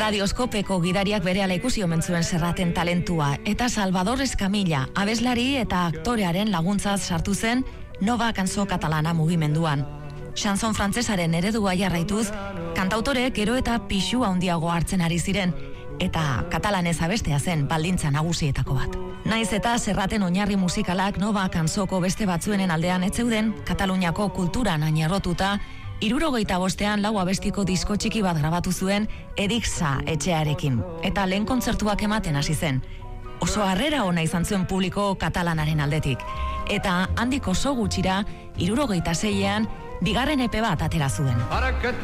Radioskopeko gidariak berehala ikusi omen zuen Serraten talentua, eta Salvador Escamilla, abeslari eta aktorearen laguntzaz sartu zen Nova Cançó Catalana mugimenduan. Chanson frantsesaren eredua jarraituz, kantautoreek gero eta pixu handiago hartzen ari ziren, eta katalanez abestea zen baldintza nagusietako bat. Naiz eta Serraten oinarri musikalak Nova Cançoko beste batzuenen aldean ez zeuden, Kataluniako kulturan añarrotuta, 75ean 4 abestiko disko txiki bat grabatu zuen Edixa etxearekin, eta lehen kontzertuak ematen hasi zen. Oso harrera ona izan zuen publiko katalanaren aldetik, eta handik oso gutxira 76ean bigarren EP bat atera zuen.